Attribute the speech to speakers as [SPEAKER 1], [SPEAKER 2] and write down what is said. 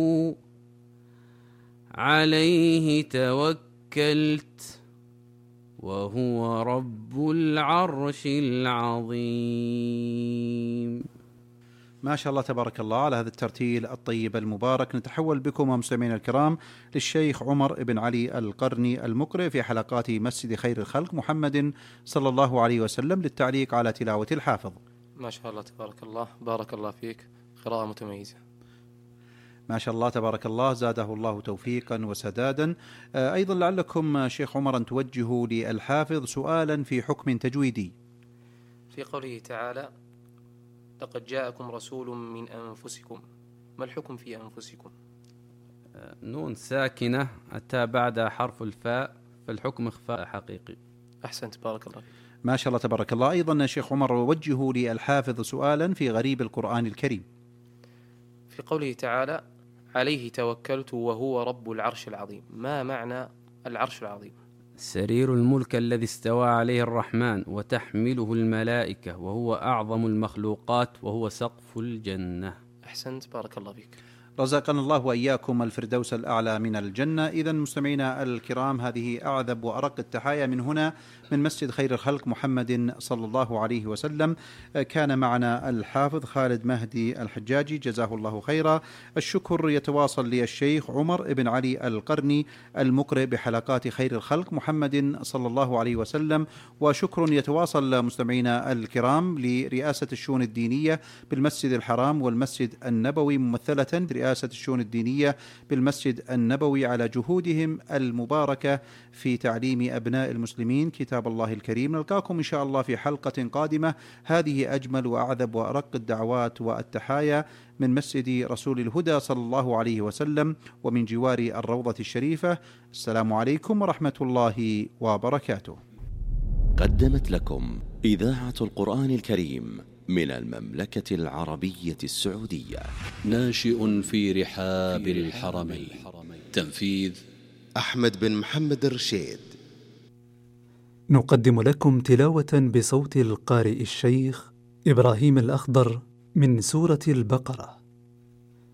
[SPEAKER 1] عليه توكلت وهو رب العرش العظيم.
[SPEAKER 2] ما شاء الله تبارك الله على هذا الترتيل الطيب المبارك. نتحول بكم مستمعينا الكرام للشيخ عمر بن علي القرني المقرئ في حلقات مسجد خير الخلق محمد صلى الله عليه وسلم للتعليق على تلاوة الحافظ.
[SPEAKER 3] ما شاء الله تبارك الله، بارك الله فيك، قراءة متميزة.
[SPEAKER 2] ما شاء الله تبارك الله، زاده الله توفيقا وسدادا. أيضا لعلكم شيخ عمر أن توجهوا للحافظ سؤالا في حكم تجويدي
[SPEAKER 3] في قوله تعالى: لقد جاءكم رسول من أنفسكم، ما الحكم في أنفسكم؟
[SPEAKER 1] نون ساكنة أتى بعد حرف الفاء، فالحكم إخفاء حقيقي.
[SPEAKER 3] أحسنت، بارك الله فيك.
[SPEAKER 2] ما شاء الله تبارك الله. أيضا شيخ عمر وجهوا للحافظ سؤالا في غريب القرآن الكريم
[SPEAKER 3] في قوله تعالى: عليه توكلت وهو رب العرش العظيم، ما معنى العرش العظيم؟
[SPEAKER 1] سرير الملك الذي استوى عليه الرحمن وتحمله الملائكة، وهو أعظم المخلوقات، وهو سقف الجنة.
[SPEAKER 3] أحسنت، بارك الله فيك.
[SPEAKER 2] رزقنا الله وإياكم الفردوس الأعلى من الجنة. إذن مستمعينا الكرام، هذه أعذب وأرق التحايا من هنا من مسجد خير الخلق محمد صلى الله عليه وسلم. كان معنا الحافظ خالد مهدي الحجاجي جزاه الله خيرا. الشكر يتواصل للشيخ عمر بن علي القرني المقرئ بحلقات خير الخلق محمد صلى الله عليه وسلم. وشكر يتواصل مستمعينا الكرام لرئاسة الشؤون الدينية بالمسجد الحرام والمسجد النبوي، ممثلة برئاسة الشؤون الدينية بالمسجد النبوي، على جهودهم المباركة في تعليم أبناء المسلمين كتاب الله الكريم. نلقاكم إن شاء الله في حلقة قادمة. هذه أجمل وأعذب وأرق الدعوات والتحايا من مسجد رسول الهدى صلى الله عليه وسلم ومن جوار الروضة الشريفة. السلام عليكم ورحمة الله وبركاته.
[SPEAKER 4] قدمت لكم إذاعة القرآن الكريم من المملكة العربية السعودية.
[SPEAKER 5] ناشئ في رحاب الحرمين. تنفيذ
[SPEAKER 6] أحمد بن محمد الرشيد.
[SPEAKER 7] نقدم لكم تلاوة بصوت القارئ الشيخ إبراهيم الأخضر من سورة البقرة.